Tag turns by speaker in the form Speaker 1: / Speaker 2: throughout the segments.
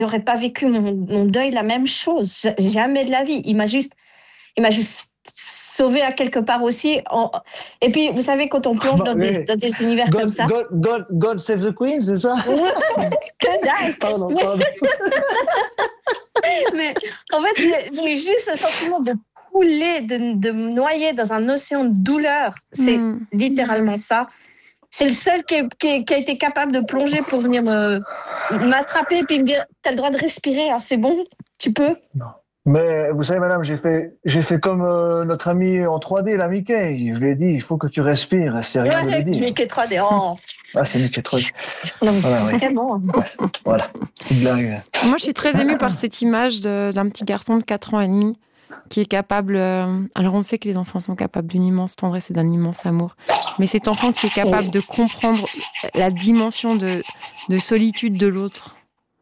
Speaker 1: j'aurais pas vécu mon deuil la même chose. Jamais de la vie. Il m'a juste sauvé à quelque part aussi. Et puis, vous savez, quand on plonge dans des univers comme ça.
Speaker 2: God save the Queen, c'est ça?
Speaker 1: Que dalle!
Speaker 2: Pardon.
Speaker 1: Mais en fait, j'ai juste ce sentiment de couler, de me noyer dans un océan de douleur. C'est littéralement ça. C'est le seul qui a été capable de plonger pour venir m'attraper et puis me dire « T'as le droit de respirer, hein, c'est bon, tu peux ?»
Speaker 2: Non. Mais vous savez, madame, j'ai fait comme notre ami en 3D, là, Mickey. Je lui ai dit, il faut que tu respires. C'est rien de le dire.
Speaker 1: Mickey 3D, oh.
Speaker 2: Ah, c'est Mickey 3D.
Speaker 1: Non, mais vraiment.
Speaker 2: Ouais, voilà, petite blague.
Speaker 3: Moi, je suis très émue par cette image d'un petit garçon de 4 ans et demi qui est capable... alors, on sait que les enfants sont capables d'une immense tendresse et d'un immense amour. Mais cet enfant qui est capable de comprendre la dimension de solitude de l'autre.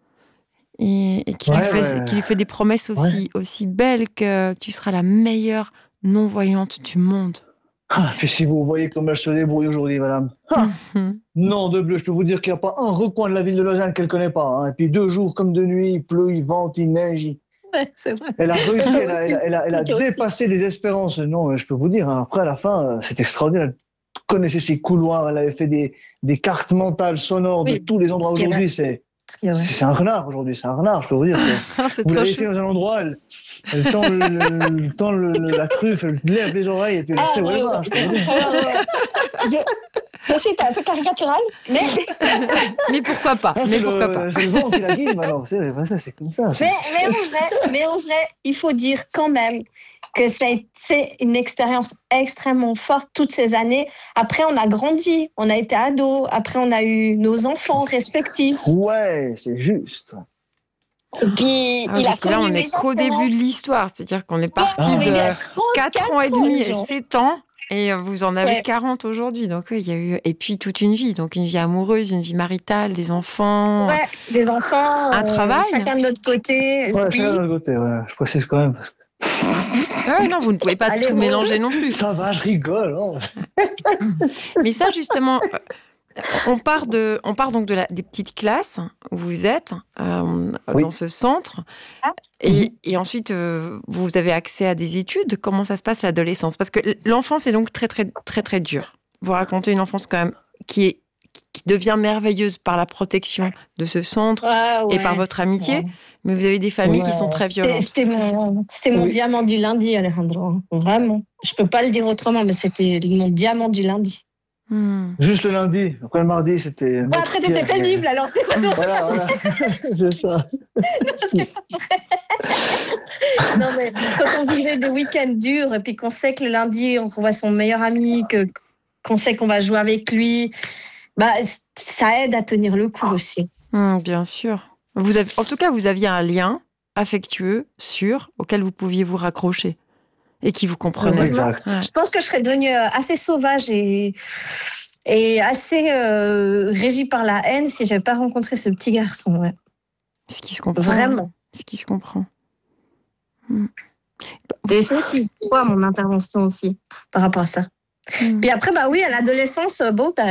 Speaker 3: Et qui lui fait des promesses aussi belles que tu seras la meilleure non-voyante du monde.
Speaker 2: Ah, puis si vous voyez comment elle se débrouille aujourd'hui, madame. Non, de bleu, je peux vous dire qu'il n'y a pas un recoin de la ville de Lausanne qu'elle ne connaît pas. Hein. Et puis 2 jours comme de nuit, il pleut, il vente, il neige.
Speaker 1: Ouais, c'est vrai.
Speaker 2: Elle a réussi, elle a dépassé les espérances. Non, je peux vous dire, hein, après à la fin, c'est extraordinaire. Elle connaissait ses couloirs, elle avait fait des cartes mentales sonores de tous les endroits aujourd'hui. C'est un renard aujourd'hui, c'est un renard, je peux vous dire. Vous la laissez dans un endroit, elle tend la truffe, elle lève les oreilles et puis elle sait où elle va, je peux vous dire.
Speaker 1: Je suis un peu caricatural, mais...
Speaker 3: mais pourquoi pas?
Speaker 2: C'est le vent qui la guide, alors. C'est comme ça.
Speaker 1: Mais en vrai, il faut dire quand même que c'est une expérience extrêmement forte toutes ces années. Après, on a grandi, on a été ados, après on a eu nos enfants respectifs.
Speaker 2: Ouais, c'est juste.
Speaker 1: Et puis,
Speaker 3: parce que là, on n'est qu'au début de l'histoire, c'est-à-dire qu'on est parti de 4 ans et demi et 7 ans. Et vous en avez 40 aujourd'hui, donc oui, il y a eu et puis toute une vie, donc une vie amoureuse, une vie maritale, des enfants,
Speaker 1: des enfants,
Speaker 3: un travail,
Speaker 1: chacun de notre côté.
Speaker 2: Ouais, chacun de notre côté. Ouais. Je précise quand même.
Speaker 3: Non, vous ne pouvez pas tout mélanger non plus.
Speaker 2: Ça va, je rigole. Hein.
Speaker 3: Mais ça, justement, on part donc des petites classes où vous êtes dans ce centre. Et ensuite, vous avez accès à des études. Comment ça se passe l'adolescence? Parce que l'enfance est donc très, très, très, très dure. Vous racontez une enfance quand même qui devient merveilleuse par la protection de ce centre et par votre amitié. Ouais. Mais vous avez des familles qui sont très violentes.
Speaker 1: C'était mon diamant du lundi, Alejandro. Vraiment. Je peux pas le dire autrement, mais c'était mon diamant du lundi.
Speaker 2: Juste le lundi. Après le mardi, c'était...
Speaker 1: Bon, après, t'étais pénible, alors c'est quoi?
Speaker 2: Voilà. C'est ça.
Speaker 1: Non, mais quand on vivait des week-ends durs, et puis qu'on sait que le lundi, on voit son meilleur ami, qu'on sait qu'on va jouer avec lui, ça aide à tenir le coup aussi.
Speaker 3: Bien sûr. En tout cas, vous aviez un lien affectueux, sûr, auquel vous pouviez vous raccrocher. Et qui vous comprenait.
Speaker 2: Exact.
Speaker 1: Ouais. Je pense que je serais devenue assez sauvage et assez régie par la haine si je n'avais pas rencontré ce petit garçon. Ouais.
Speaker 3: Ce qui se comprend.
Speaker 1: Vraiment.
Speaker 3: Ce qui se comprend.
Speaker 1: Et c'est aussi mon intervention aussi par rapport à ça. Puis après, à l'adolescence,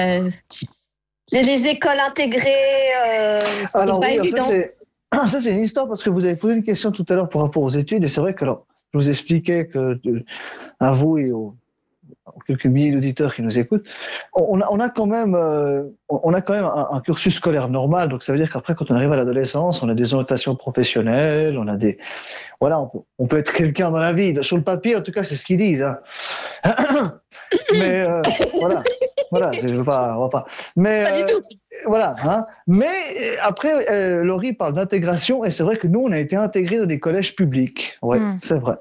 Speaker 1: les écoles intégrées, c'est pas évident.
Speaker 2: Ça, c'est une histoire parce que vous avez posé une question tout à l'heure par rapport aux études et c'est vrai que je vous expliquais que à vous et aux quelques milliers d'auditeurs qui nous écoutent, on a quand même un cursus scolaire normal. Donc ça veut dire qu'après, quand on arrive à l'adolescence, on a des orientations professionnelles, on peut être quelqu'un dans la vie. Sur le papier, en tout cas, c'est ce qu'ils disent. Hein. Mais voilà, on va pas. Mais
Speaker 1: pas du tout.
Speaker 2: Voilà. Hein. Mais après, Laurie parle d'intégration et c'est vrai que nous, on a été intégrés dans des collèges publics. Ouais, c'est vrai.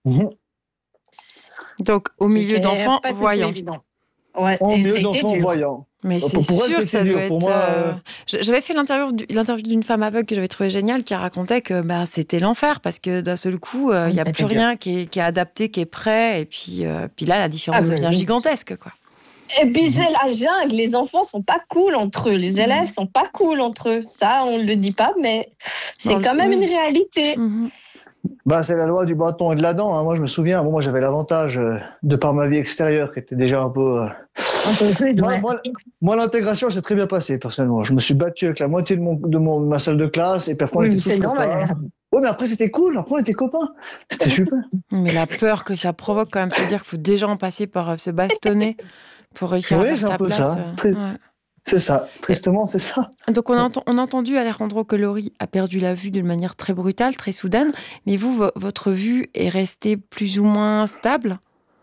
Speaker 3: Donc, au milieu d'enfants voyants.
Speaker 1: Ouais,
Speaker 2: au milieu d'enfants voyants.
Speaker 3: Mais c'est sûr que ça doit être... Moi, J'avais fait l'interview d'une femme aveugle que j'avais trouvée géniale qui racontait que c'était l'enfer parce que d'un seul coup, il n'y a plus rien qui est adapté, qui est prêt. Et puis là, la différence devient gigantesque, quoi.
Speaker 1: Et puis c'est la jungle, les enfants sont pas cool entre eux, les élèves sont pas cool entre eux. Ça, on le dit pas, mais c'est quand même une réalité.
Speaker 2: C'est la loi du bâton et de la dent. Hein. Moi, je me souviens, moi, j'avais l'avantage, de par ma vie extérieure, qui était déjà un peu...
Speaker 1: Un peu rude, ouais.
Speaker 2: Moi, l'intégration s'est très bien passée, personnellement. Je me suis battu avec la moitié de ma salle de classe, et puis après, on était tous
Speaker 1: c'est normal.
Speaker 2: Oui, mais après, c'était cool. Après, on était copains. C'était super.
Speaker 3: Mais la peur que ça provoque, quand même, c'est dire qu'il faut déjà en passer par se bastonner pour réussir à faire sa place.
Speaker 2: C'est ça. Tristement, c'est ça.
Speaker 3: Donc, on a entendu, Alejandro, que Laurie a perdu la vue d'une manière très brutale, très soudaine. Mais vous, votre vue est restée plus ou moins stable ?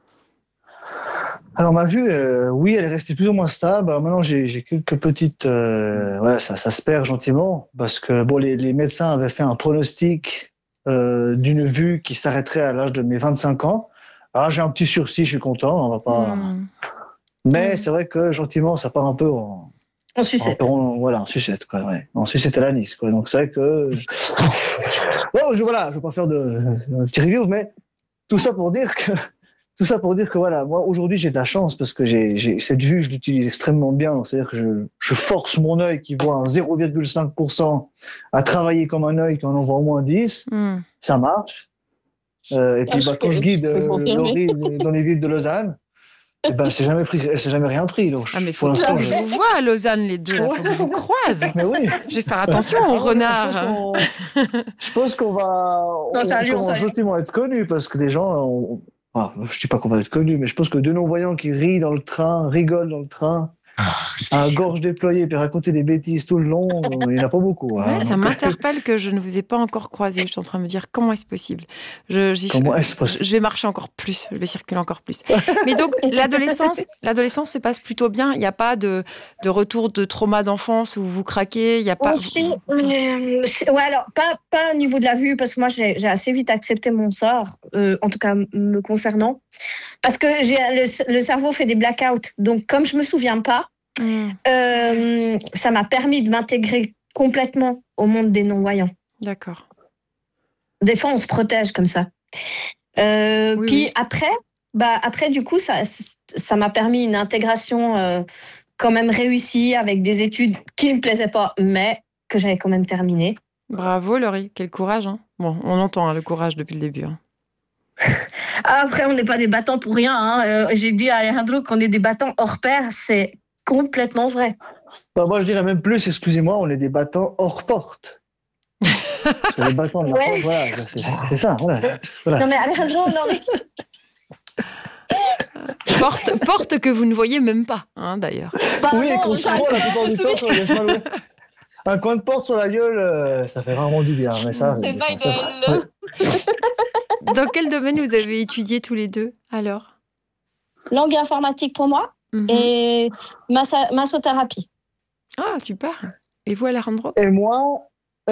Speaker 2: Alors, ma vue, oui, elle est restée plus ou moins stable. Alors, maintenant, j'ai quelques petites... ça se perd gentiment. Parce que, les médecins avaient fait un pronostic d'une vue qui s'arrêterait à l'âge de mes 25 ans. Alors, j'ai un petit sursis, je suis content. On va pas... Mais c'est vrai que, gentiment, ça part un peu en sucette. En sucette, quoi, ouais. En sucette à l'anis, quoi. Donc, c'est vrai que... je veux pas faire de petit review, mais tout ça pour dire que, voilà, moi, aujourd'hui, j'ai de la chance parce que j'ai cette vue, je l'utilise extrêmement bien. Donc, c'est-à-dire que je force mon œil qui voit un 0,5% à travailler comme un œil qui en voit au moins 10. Ça marche. Et puis, quand je guide Laurie dans les villes de Lausanne, elle s'est jamais rien pris. Donc,
Speaker 3: mais faut que je vous vois à Lausanne, les deux. Faut que je vous croise.
Speaker 2: Mais oui.
Speaker 3: Je vais faire attention aux renards.
Speaker 2: Je pense qu'on va gentiment être connus parce que les gens, je dis pas qu'on va être connus, mais je pense que deux non-voyants qui rigolent dans le train, à gorge déployée, puis raconter des bêtises tout le long, il n'y en a pas beaucoup.
Speaker 3: Hein. Ça m'interpelle que je ne vous ai pas encore croisé. Je suis en train de me dire comment est-ce possible. Je vais marcher encore plus, je vais circuler encore plus. Mais donc, l'adolescence se passe plutôt bien. Il n'y a pas de retour de trauma d'enfance où vous craquez. Il y a pas.
Speaker 1: Alors pas au niveau de la vue, parce que moi j'ai assez vite accepté mon sort, en tout cas me concernant, parce que le cerveau fait des blackouts. Donc comme je me souviens pas. Ça m'a permis de m'intégrer complètement au monde des non-voyants.
Speaker 3: D'accord.
Speaker 1: Des fois, on se protège comme ça. Puis après, du coup, ça m'a permis une intégration quand même réussie avec des études qui ne me plaisaient pas, mais que j'avais quand même terminées.
Speaker 3: Bravo, Laurie. Quel courage. Hein. Bon, on entend le courage depuis le début. Hein.
Speaker 1: Après, on n'est pas des battants pour rien. Hein. J'ai dit à Alejandro qu'on est des battants hors pair. C'est complètement vrai.
Speaker 2: Moi, je dirais même plus, excusez-moi, on est des battants hors porte. Les battants de la porte, voilà, c'est ça. Voilà.
Speaker 1: Non, mais Alejandro,
Speaker 3: Porte que vous ne voyez même pas, hein, d'ailleurs.
Speaker 2: Oui, qu'on se voit la plupart du temps. Un coin de porte sur la gueule, ça fait rarement du bien. Mais ça,
Speaker 1: c'est pas idéal.
Speaker 3: Dans quel domaine vous avez étudié tous les deux, alors ?
Speaker 1: Langue et informatique pour moi. Et massothérapie.
Speaker 3: Ah, super. Et vous, Alejandro ?
Speaker 2: Et moi,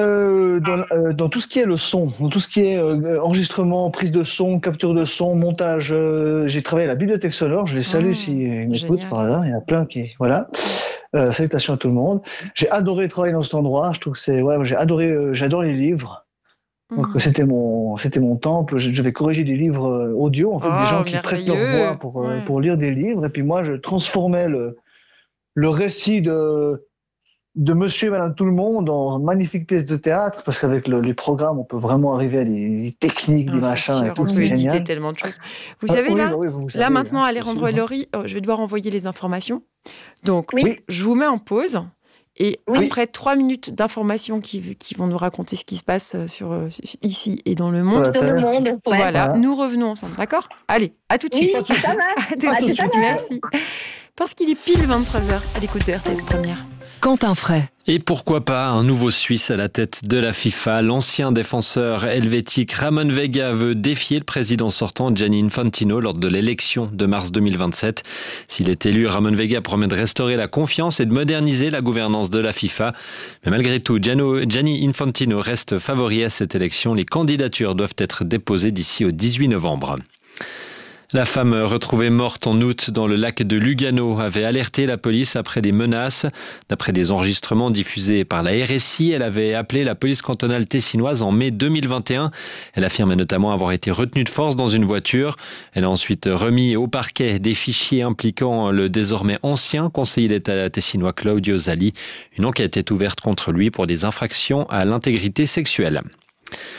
Speaker 2: dans tout ce qui est le son, dans tout ce qui est enregistrement, prise de son, capture de son, montage, j'ai travaillé à la Bibliothèque Sonore. Je les salue s'ils m'écoutent par là. Il y en a plein qui... Voilà. Salutations à tout le monde. J'ai adoré travailler dans cet endroit. Je trouve que j'adore les livres. Donc c'était mon temple. Je devais corriger des livres audio, en fait, des gens qui prêtent leur voix pour lire des livres. Et puis moi, je transformais le récit de Monsieur et Madame Tout le Monde en magnifique pièce de théâtre, parce qu'avec les programmes, on peut vraiment arriver à des techniques, des machins. Et tout,
Speaker 3: on peut éditer tellement de choses. Vous savez, là maintenant, Alejandro et Laurie, je vais devoir envoyer les informations. Donc, je vous mets en pause. Et après 3 minutes d'informations qui vont nous raconter ce qui se passe ici et dans le monde.
Speaker 1: Dans le monde,
Speaker 3: voilà, nous revenons ensemble, d'accord ? Allez, à tout de suite.
Speaker 1: Ça marche.
Speaker 3: À tout de suite, merci. Parce qu'il est pile 23h à l'écoute de RTS Première.
Speaker 4: Quentin Fray.
Speaker 5: Et pourquoi pas un nouveau Suisse à la tête de la FIFA. L'ancien défenseur helvétique Ramon Vega veut défier le président sortant Gianni Infantino lors de l'élection de mars 2027. S'il est élu, Ramon Vega promet de restaurer la confiance et de moderniser la gouvernance de la FIFA. Mais malgré tout, Gianni Infantino reste favori à cette élection. Les candidatures doivent être déposées d'ici au 18 novembre. La femme retrouvée morte en août dans le lac de Lugano avait alerté la police après des menaces. D'après des enregistrements diffusés par la RSI, elle avait appelé la police cantonale tessinoise en mai 2021. Elle affirmait notamment avoir été retenue de force dans une voiture. Elle a ensuite remis au parquet des fichiers impliquant le désormais ancien conseiller d'État tessinois Claudio Zali. Une enquête est ouverte contre lui pour des infractions à l'intégrité sexuelle.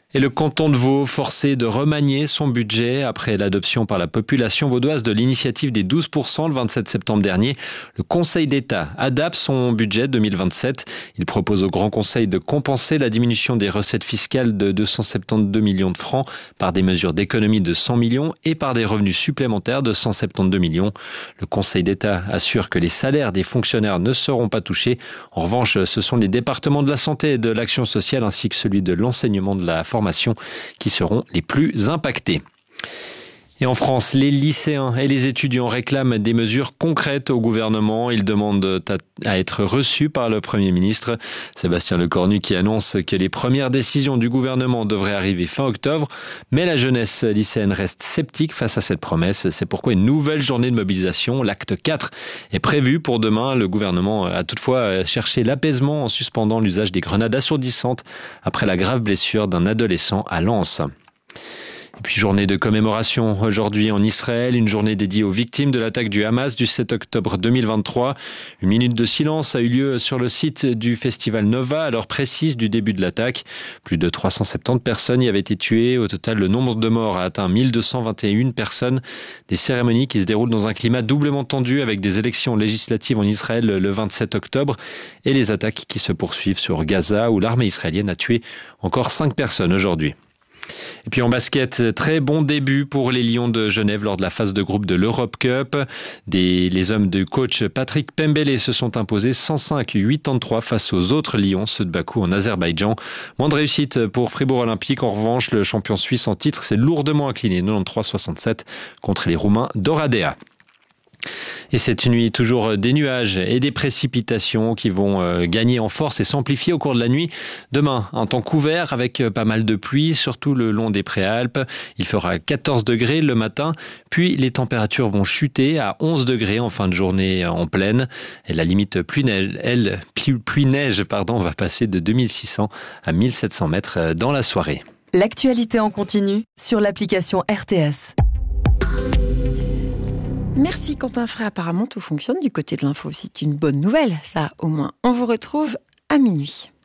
Speaker 5: Et le canton de Vaud, forcé de remanier son budget après l'adoption par la population vaudoise de l'initiative des 12% le 27 septembre dernier. Le Conseil d'État adapte son budget 2027. Il propose au Grand Conseil de compenser la diminution des recettes fiscales de 272 millions de francs par des mesures d'économie de 100 millions et par des revenus supplémentaires de 172 millions. Le Conseil d'État assure que les salaires des fonctionnaires ne seront pas touchés. En revanche, ce sont les départements de la santé et de l'action sociale ainsi que celui de l'enseignement de la formation qui seront les plus impactés. Et en France, les lycéens et les étudiants réclament des mesures concrètes au gouvernement. Ils demandent à être reçus par le Premier ministre. Sébastien Lecornu qui annonce que les premières décisions du gouvernement devraient arriver fin octobre. Mais la jeunesse lycéenne reste sceptique face à cette promesse. C'est pourquoi une nouvelle journée de mobilisation, l'acte 4, est prévue pour demain. Le gouvernement a toutefois cherché l'apaisement en suspendant l'usage des grenades assourdissantes après la grave blessure d'un adolescent à Lens. Et puis journée de commémoration aujourd'hui en Israël, une journée dédiée aux victimes de l'attaque du Hamas du 7 octobre 2023. Une minute de silence a eu lieu sur le site du festival Nova à l'heure précise du début de l'attaque. Plus de 370 personnes y avaient été tuées. Au total, le nombre de morts a atteint 1221 personnes. Des cérémonies qui se déroulent dans un climat doublement tendu avec des élections législatives en Israël le 27 octobre et les attaques qui se poursuivent sur Gaza où l'armée israélienne a tué encore 5 personnes aujourd'hui. Et puis en basket, très bon début pour les Lions de Genève lors de la phase de groupe de l'Europe Cup. Les hommes du coach Patrick Pembele se sont imposés 105-83 face aux autres Lions, ceux de Bakou en Azerbaïdjan. Moins de réussite pour Fribourg Olympique. En revanche, le champion suisse en titre s'est lourdement incliné 93-67 contre les Roumains d'Oradea. Et cette nuit, toujours des nuages et des précipitations qui vont gagner en force et s'amplifier au cours de la nuit. Demain, un temps couvert avec pas mal de pluie, surtout le long des Préalpes. Il fera 14 degrés le matin, puis les températures vont chuter à 11 degrés en fin de journée en plaine. Et la limite pluie-neige, va passer de 2600 à 1700 mètres dans la soirée.
Speaker 4: L'actualité en continu sur l'application RTS.
Speaker 3: Merci Quentin Frey, apparemment tout fonctionne du côté de l'info. C'est une bonne nouvelle, ça au moins. On vous retrouve à minuit.